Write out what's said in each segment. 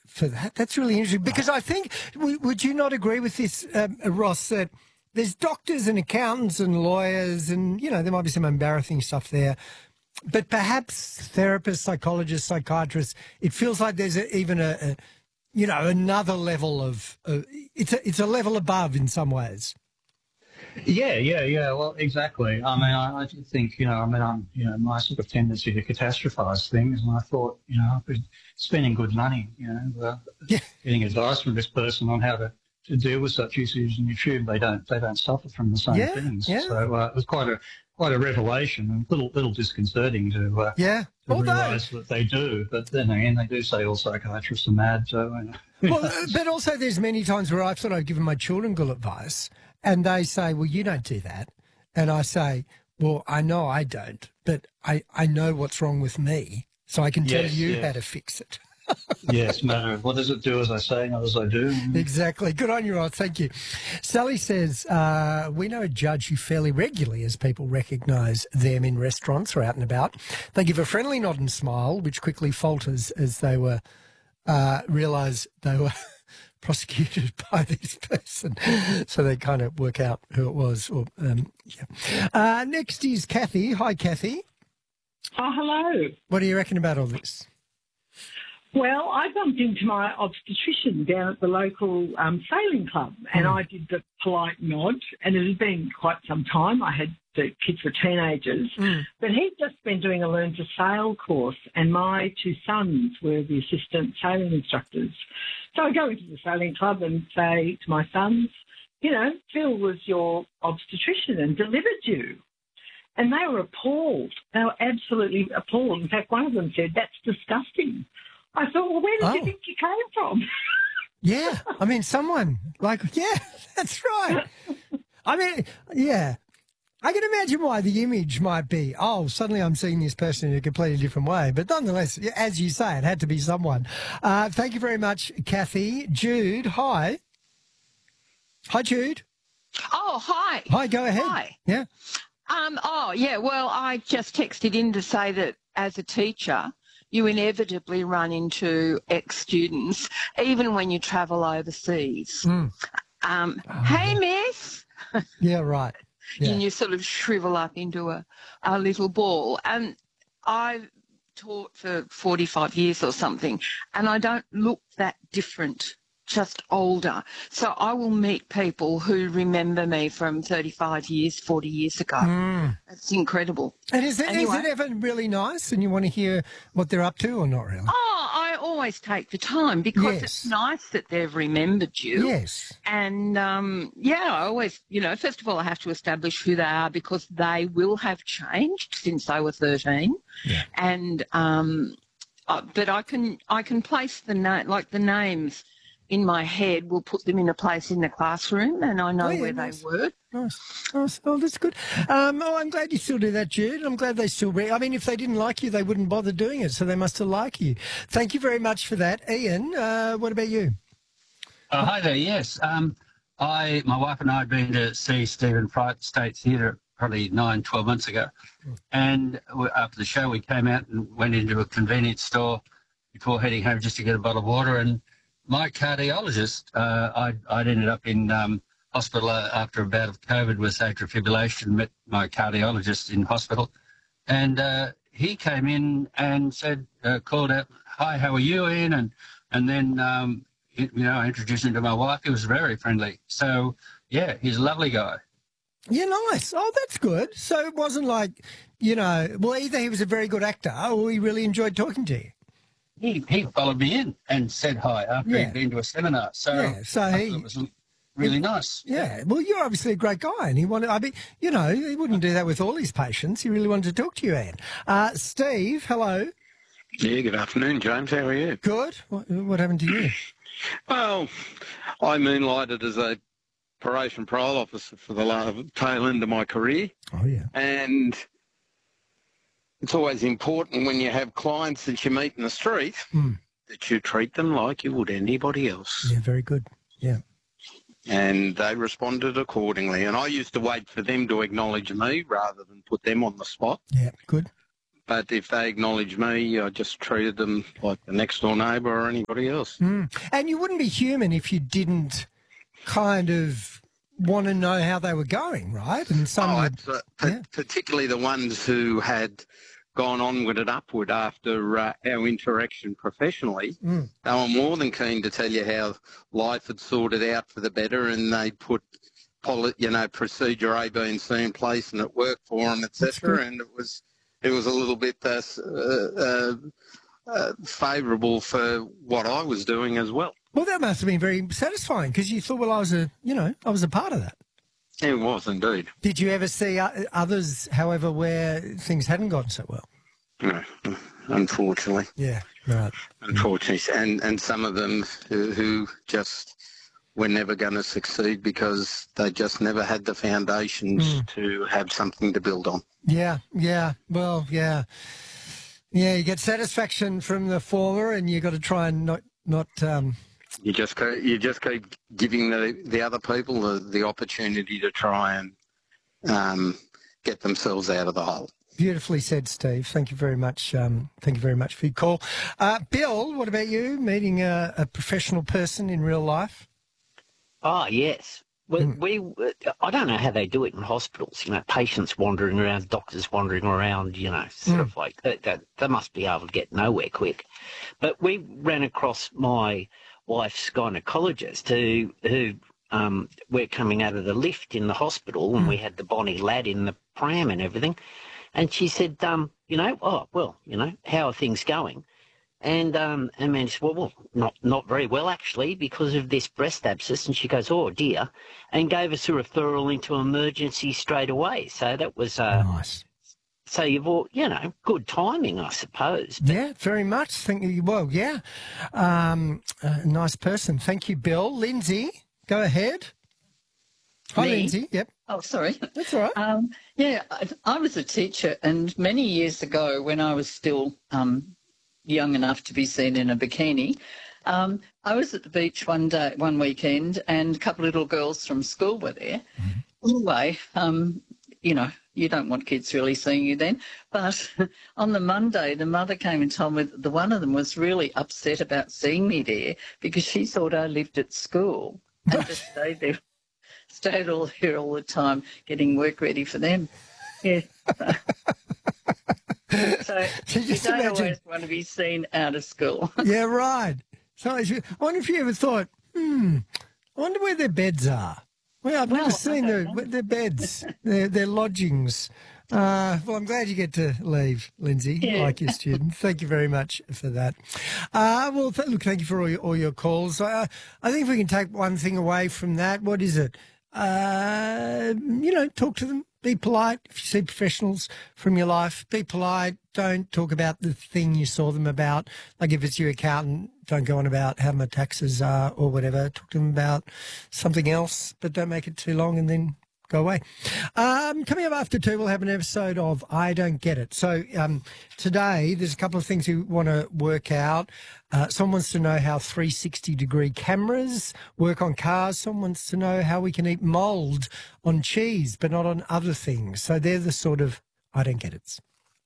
for that. That's really interesting because I think, would you not agree with this, Ross, that there's doctors and accountants and lawyers and, you know, there might be some embarrassing stuff there, but perhaps therapists, psychologists, psychiatrists, it feels like there's even a you know, another level of, it's a level above in some ways. Yeah. Well, exactly. I mean, I do think, my sort of tendency to catastrophise things, and I thought, I've been spending good money, getting advice from this person on how to deal with such issues, and you assume they don't suffer from the same things. Yeah. So it was quite a revelation, and a little disconcerting to realise that they do. But then again, they do say all psychiatrists are mad. So, well, but also there's many times where I thought I've given my children good advice, and they say, "Well, you don't do that," and I say, "Well, I know I don't, but I know what's wrong with me, so I can tell you how to fix it." Yes, matter of what does it do as I say, not as I do. Exactly. Good on you, Rod. Thank you. Sally says, we know a judge who fairly regularly, as people recognise them in restaurants or out and about, they give a friendly nod and smile, which quickly falters as they were realise they were prosecuted by this person. So they kind of work out who it was. Next is Kathy. Hi, Kathy. Oh, hello. What do you reckon about all this? Well, I bumped into my obstetrician down at the local sailing club, and I did the polite nod, and it had been quite some time. I had the kids were teenagers, but he'd just been doing a learn to sail course, and my two sons were the assistant sailing instructors. So I go into the sailing club and say to my sons, Phil was your obstetrician and delivered you. And they were appalled. They were absolutely appalled. In fact, one of them said, "That's disgusting." I thought, well, where did you think you came from? Yeah. I mean, someone that's right. I mean, yeah. I can imagine why the image might be, suddenly I'm seeing this person in a completely different way. But nonetheless, as you say, it had to be someone. Thank you very much, Kathy. Jude, hi. Hi, Jude. Oh, hi. Hi, go ahead. Hi. Yeah. Well, I just texted in to say that as a teacher, you inevitably run into ex-students, even when you travel overseas. Hey, miss. Yeah, right. Yeah. And you sort of shrivel up into a little ball. And I've taught for 45 years or something, and I don't look that different, just older. So I will meet people who remember me from 35 years, 40 years ago. It's incredible. And is it ever really nice and you want to hear what they're up to or not really? Oh, I always take the time because it's nice that they've remembered you. Yes. And, I always, first of all, I have to establish who they are because they will have changed since they were 13. Yeah. And, but I can place the names in my head, will put them in a place in the classroom, and I know where they were. Nice. Oh, that's good. I'm glad you still do that, Jude. I'm glad they still read. I mean, if they didn't like you, they wouldn't bother doing it, so they must have liked you. Thank you very much for that. Ian, what about you? Hi there, yes. My wife and I had been to see Stephen Fry at the State Theatre probably 9-12 months ago, and after the show we came out and went into a convenience store before heading home just to get a bottle of water, and my cardiologist, I'd ended up in hospital after a bout of COVID with atrial fibrillation, met my cardiologist in hospital, and he came in and said, called out, "Hi, how are you, Ian?" And then, I introduced him to my wife. He was very friendly. So, yeah, he's a lovely guy. Yeah, nice. Oh, that's good. So it wasn't like, either he was a very good actor or he really enjoyed talking to you. He followed me in and said hi after he'd been to a seminar. So I thought it was really nice. Yeah. Well, you're obviously a great guy, and he wouldn't do that with all his patients. He really wanted to talk to you, Anne. Steve, hello. Yeah, good afternoon, James. How are you? Good. What happened to you? Well, I moonlighted as a operation parole officer for the tail end of my career. Oh, yeah. And it's always important when you have clients that you meet in the street that you treat them like you would anybody else. Yeah, very good. Yeah. And they responded accordingly. And I used to wait for them to acknowledge me rather than put them on the spot. Yeah, good. But if they acknowledged me, I just treated them like the next door neighbour or anybody else. Mm. And you wouldn't be human if you didn't kind of want to know how they were going, right? And some particularly the ones who had gone onward and upward after our interaction professionally. They were more than keen to tell you how life had sorted out for the better, and they put procedure A, B and C in place, and it worked for them, etc. And it was a little bit favourable for what I was doing as well. Well, that must have been very satisfying because you thought, well, I was a part of that. It was indeed. Did you ever see others, however, where things hadn't gone so well? No, unfortunately. Yeah, right. Unfortunately, and some of them who just were never going to succeed because they just never had the foundations to have something to build on. Yeah. Well, yeah. Yeah, you get satisfaction from the former, and you got to try and not. You just keep giving the other people the opportunity to try and get themselves out of the hole. Beautifully said, Steve. Thank you very much. Thank you very much for your call. Bill, what about you? Meeting a professional person in real life? Oh, yes. We I don't know how they do it in hospitals. Patients wandering around, doctors wandering around. Sort of like they must be able to get nowhere quick. But we ran across my wife's gynecologist who we're coming out of the lift in the hospital, and we had the bonny lad in the pram and everything. And she said, how are things going? And man said, well, not very well, actually, because of this breast abscess. And she goes, oh, dear, and gave us a referral into emergency straight away. So that was nice. So you've all, good timing, I suppose. Yeah, very much. Thank you. Well, yeah. Nice person. Thank you, Bill. Lindsay, go ahead. Hi, Me? Lindsay. Yep. Oh, sorry. That's all right. I was a teacher, and many years ago, when I was still young enough to be seen in a bikini, I was at the beach one weekend, and a couple of little girls from school were there. Anyway, you don't want kids really seeing you then. But on the Monday, the mother came and told me that the one of them was really upset about seeing me there because she thought I lived at school and just stayed all there all the time getting work ready for them. Yeah. So you don't always want to be seen out of school. Yeah, right. So I wonder if you ever thought, I wonder where their beds are. Well, I've never seen their beds, their lodgings. Well, I'm glad you get to leave, Lindsay, like your student. Thank you very much for that. Look, thank you for all your calls. I think if we can take one thing away from that, what is it? Talk to them. Be polite. If you see professionals from your life, be polite. Don't talk about the thing you saw them about. Like if it's your accountant, don't go on about how my taxes are or whatever. Talk to them about something else, but don't make it too long and then go away. Coming up after 2, we'll have an episode of I Don't Get It. So today there's a couple of things we want to work out. Someone wants to know how 360-degree cameras work on cars. Someone wants to know how we can eat mould on cheese but not on other things. So they're the sort of I Don't Get It's.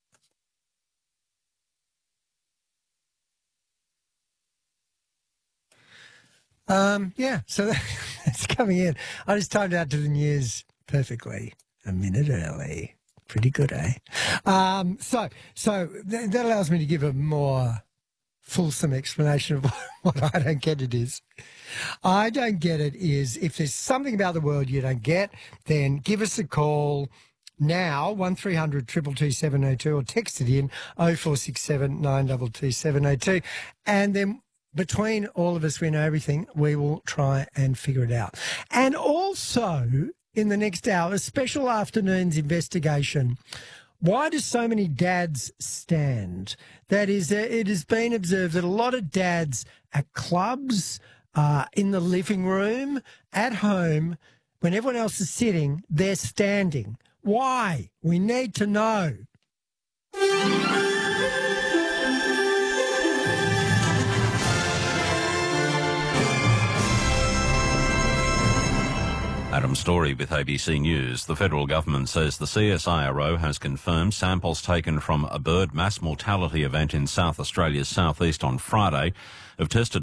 So that's coming in. I just timed out to the news perfectly, a minute early. Pretty good, eh? So that allows me to give a more fulsome explanation of what I don't get it is. I don't get it is if there's something about the world you don't get, then give us a call now, 1300 222 702, or text it in 0467 922 702, and then between all of us, we know everything. We will try and figure it out. And also, in the next hour, a special afternoon's investigation. Why do so many dads stand? That is, it has been observed that a lot of dads at clubs, in the living room, at home, when everyone else is sitting, they're standing. Why? We need to know. Adam Story with ABC News. The federal government says the CSIRO has confirmed samples taken from a bird mass mortality event in South Australia's southeast on Friday have tested